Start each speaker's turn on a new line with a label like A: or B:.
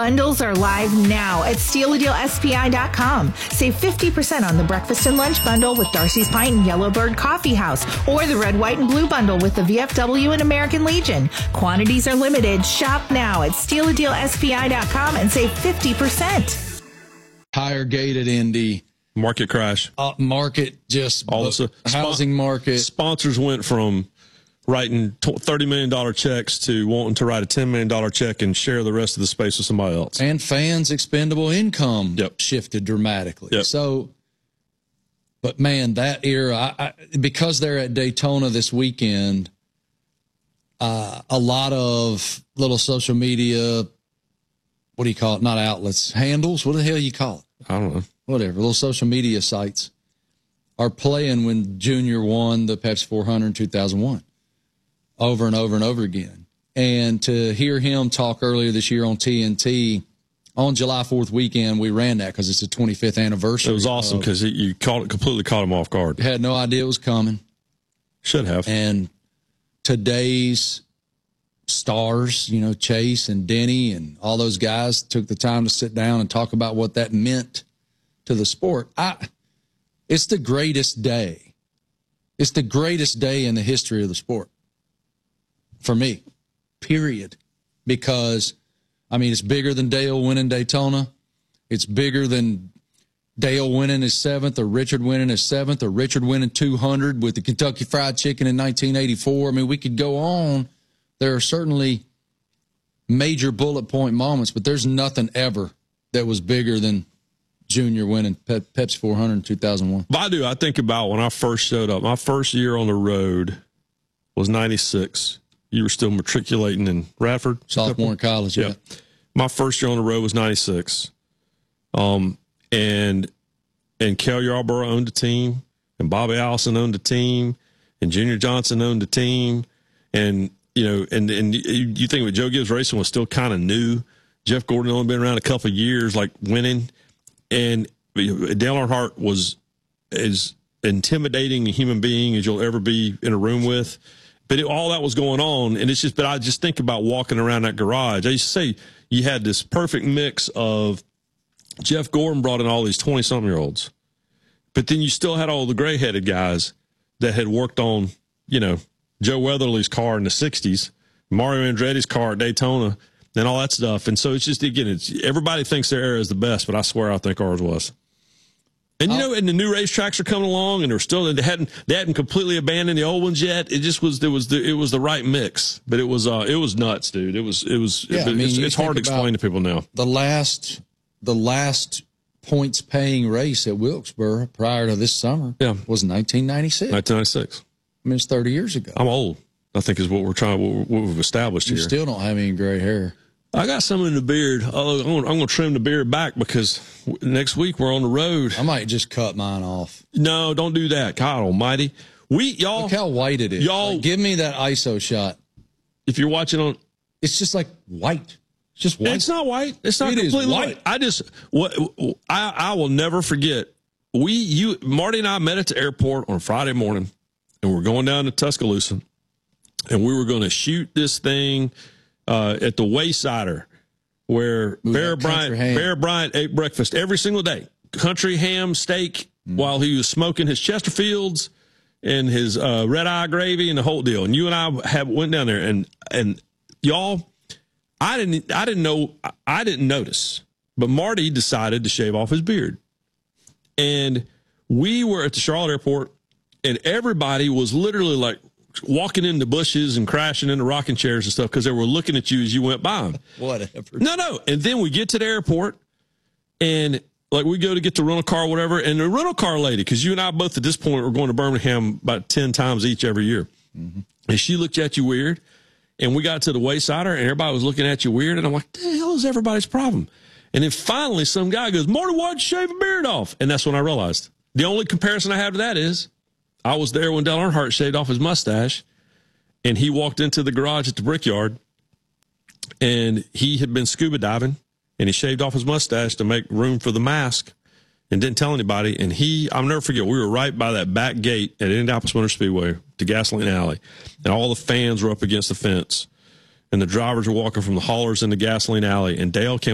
A: Bundles are live now at StealADealSPI.com. Save 50% on the breakfast and lunch bundle with Darcy's Pint and Yellowbird Coffee House, or the red, white, and blue bundle with the VFW and American Legion. Quantities are limited. Shop now at StealADealSPI.com and save 50%.
B: Higher gated Indy.
C: Market crash.
B: Market just
C: also
B: housing market.
C: Sponsors went from writing $30 million checks to wanting to write a $10 million check and share the rest of the space with somebody else.
B: And fans' expendable income shifted dramatically.
C: Yep.
B: So, but man, that era, because they're at Daytona this weekend, a lot of little social media, what do you call it? Not outlets, handles. What the hell you call it?
C: I don't know.
B: Whatever, little social media sites are playing when Junior won the Pepsi 400 in 2001 over and over and over again. And to hear him talk earlier this year on TNT, on July 4th weekend, we ran that because it's the 25th anniversary.
C: It was awesome because you completely caught him off guard.
B: Had no idea it was coming.
C: Should have.
B: And today's stars, you know, Chase and Denny and all those guys took the time to sit down and talk about what that meant to the sport. It's the greatest day. It's the greatest day in the history of the sport for me, period. Because, I mean, it's bigger than Dale winning Daytona. It's bigger than Dale winning his 7th or Richard winning his 7th or Richard winning 200 with the Kentucky Fried Chicken in 1984. I mean, we could go on. There are certainly major bullet point moments, but there's nothing ever that was bigger than Junior winning Pepsi 400 in 2001.
C: But I think about when I first showed up. My first year on the road was 96. You were still matriculating in Radford?
B: Sophomore in college, yeah.
C: My first year on the road was 96. And Kel Yarborough owned the team, and Bobby Allison owned the team, and Junior Johnson owned the team. And, you know, and you think with Joe Gibbs Racing was still kind of new. Jeff Gordon only been around a couple of years, like winning. And Dale Earnhardt was as intimidating a human being as you'll ever be in a room with. But all that was going on, and it's just. But I just think about walking around that garage. I used to say you had this perfect mix of Jeff Gordon brought in all these 20-something-year-olds, but then you still had all the gray-headed guys that had worked on, you know, Joe Weatherly's car in the 60s, Mario Andretti's car at Daytona, and all that stuff. And so it's just, again, everybody thinks their era is the best, but I swear I think ours was. And, you know, and the new racetracks are coming along, and they hadn't completely abandoned the old ones yet. It just was, it was the right mix. But it was nuts, dude. It's hard to explain to people now.
B: The last points paying race at Wilkesboro prior to this summer was 1996.
C: 1996.
B: I mean, it's 30 years ago.
C: I'm old, I think, is what we've established here.
B: You still don't have any gray hair.
C: I got some in the beard. I'm going to trim the beard back because next week we're on the road.
B: I might just cut mine off.
C: No, don't do that. God almighty. Y'all.
B: Look how white it is.
C: Y'all,
B: like, give me that ISO shot.
C: If you're watching on.
B: It's just like white. It's just white.
C: It's not white. It's not completely white. I will never forget. Marty and I met at the airport on Friday morning, and we're going down to Tuscaloosa, and we were going to shoot this thing at the Waysider, where Bear Bryant ate breakfast every single day. Country ham steak while he was smoking his Chesterfields and his red eye gravy and the whole deal. And you and I went down there, and y'all, I didn't notice, but Marty decided to shave off his beard. And we were at the Charlotte airport, and everybody was literally like walking in the bushes and crashing into rocking chairs and stuff because they were looking at you as you went by them.
B: Whatever.
C: No. And then we get to the airport, and like we go to get the rental car or whatever, and the rental car lady, because you and I both at this point were going to Birmingham about 10 times each every year. Mm-hmm. And she looked at you weird, and we got to the Waysider, and everybody was looking at you weird, and I'm like, the hell is everybody's problem? And then finally some guy goes, Marty, why'd you shave a beard off? And that's when I realized. The only comparison I have to that is I was there when Dale Earnhardt shaved off his mustache, and he walked into the garage at the Brickyard, and he had been scuba diving, and he shaved off his mustache to make room for the mask and didn't tell anybody. And I'll never forget, we were right by that back gate at Indianapolis Motor Speedway to Gasoline Alley, and all the fans were up against the fence, and the drivers were walking from the haulers into Gasoline Alley, and Dale came